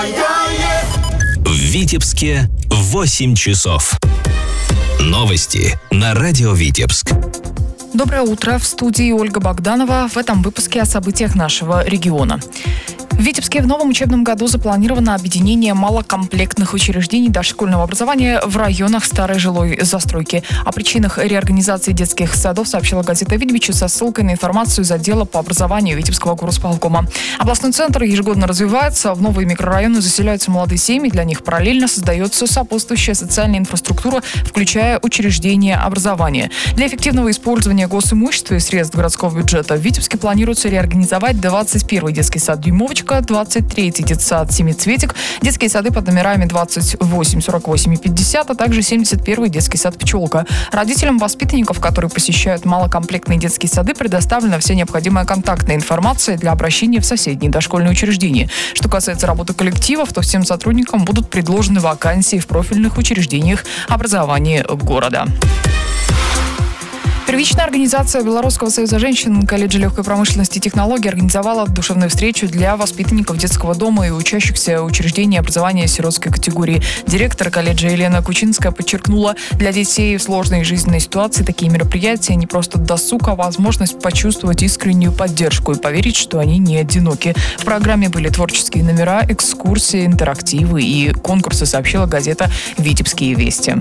В Витебске 8 часов. Новости на радио Витебск. Доброе утро. В студии Ольга Богданова. В этом выпуске о событиях нашего региона. В Витебске в новом учебном году запланировано объединение малокомплектных учреждений дошкольного образования в районах старой жилой застройки. О причинах реорганизации детских садов сообщила газета «Видвичи» со ссылкой на информацию из отдела по образованию Витебского горосполкома. Областной центр ежегодно развивается, в новые микрорайоны заселяются молодые семьи, для них параллельно создается сопутствующая социальная инфраструктура, включая учреждения образования. Для эффективного использования госимущества и средств городского бюджета в Витебске планируется реорганизовать 21-й детский сад «Дюймовочка», 23-й детсад «Семицветик», детские сады под номерами 28, 48 и 50, а также 71-й детский сад «Пчелка». Родителям воспитанников, которые посещают малокомплектные детские сады, предоставлена вся необходимая контактная информация для обращения в соседние дошкольные учреждения. Что касается работы коллективов, то всем сотрудникам будут предложены вакансии в профильных учреждениях образования города. Первичная организация Белорусского союза женщин колледжа легкой промышленности и технологий организовала душевную встречу для воспитанников детского дома и учащихся учреждений образования сиротской категории. Директор колледжа Елена Кучинская подчеркнула, для детей в сложной жизненной ситуации такие мероприятия не просто досуг, а возможность почувствовать искреннюю поддержку и поверить, что они не одиноки. В программе были творческие номера, экскурсии, интерактивы и конкурсы, сообщила газета «Витебские вести».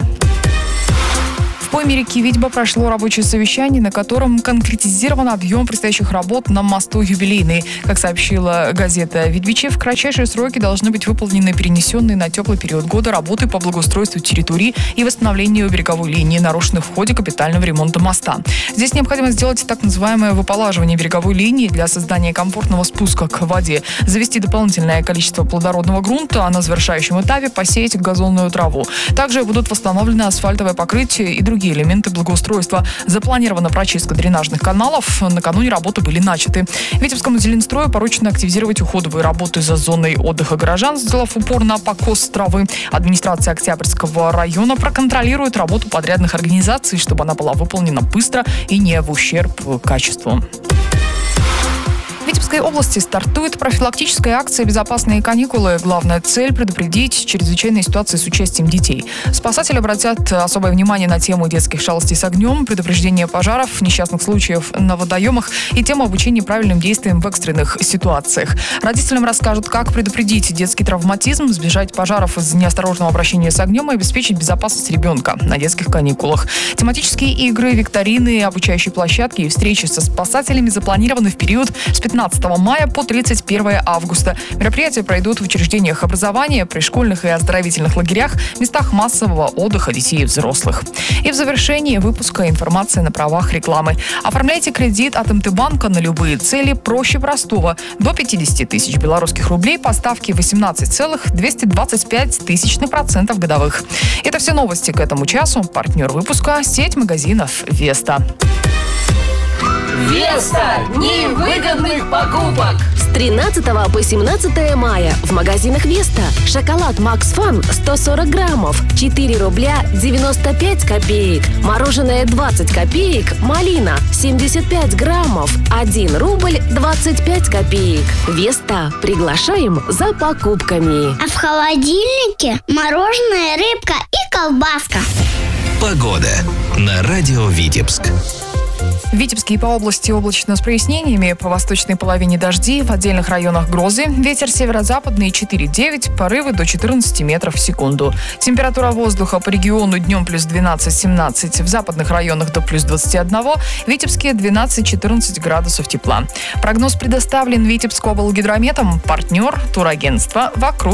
В пойме реки Витьба прошло рабочее совещание, на котором конкретизирован объем предстоящих работ на мосту Юбилейный. Как сообщила газета «Видвичи», в кратчайшие сроки должны быть выполнены перенесенные на теплый период года работы по благоустройству территории и восстановлению береговой линии, нарушенных в ходе капитального ремонта моста. Здесь необходимо сделать так называемое выполаживание береговой линии для создания комфортного спуска к воде, завести дополнительное количество плодородного грунта, а на завершающем этапе посеять газонную траву. Также будут восстановлены асфальтовое покрытие и другие элементы благоустройства. Запланирована прочистка дренажных каналов. Накануне работы были начаты. Витебскому Зеленстрою поручено активизировать уходовые работы за зоной отдыха горожан, сделав упор на покос травы. Администрация Октябрьского района проконтролирует работу подрядных организаций, чтобы она была выполнена быстро и не в ущерб качеству. В Витебской области стартует профилактическая акция «Безопасные каникулы». Главная цель – предупредить чрезвычайные ситуации с участием детей. Спасатели обратят особое внимание на тему детских шалостей с огнем, предупреждения пожаров, несчастных случаев на водоемах и тему обучения правильным действиям в экстренных ситуациях. Родителям расскажут, как предупредить детский травматизм, избежать пожаров из-за неосторожного обращения с огнем и обеспечить безопасность ребенка на детских каникулах. Тематические игры, викторины, обучающие площадки и встречи со спасателями запланированы в период с 15 мая по 31 августа. Мероприятия пройдут в учреждениях образования, пришкольных и оздоровительных лагерях, местах массового отдыха детей и взрослых. И в завершении выпуска информация на правах рекламы. Оформляйте кредит от МТ-банка на любые цели проще простого. До 50 тысяч белорусских рублей по ставке 18,225% годовых. Это все новости к этому часу. Партнер выпуска – сеть магазинов «Веста». Веста невыгодных покупок. С 13 по 17 мая в магазинах Веста шоколад Макс Фан 140 граммов 4 рубля 95 копеек. Мороженое 20 копеек малина 75 граммов 1 рубль 25 копеек. Веста. Приглашаем за покупками. А в холодильнике мороженое, рыбка и колбаска. Погода на радио Витебск. В Витебске и по области облачно с прояснениями, по восточной половине дожди, в отдельных районах грозы. Ветер северо-западный 4,9, порывы до 14 метров в секунду. Температура воздуха по региону днем плюс 12-17, в западных районах до плюс 21, в Витебске 12-14 градусов тепла. Прогноз предоставлен Витебскоблгидрометом, партнер турагентства «Вокруг».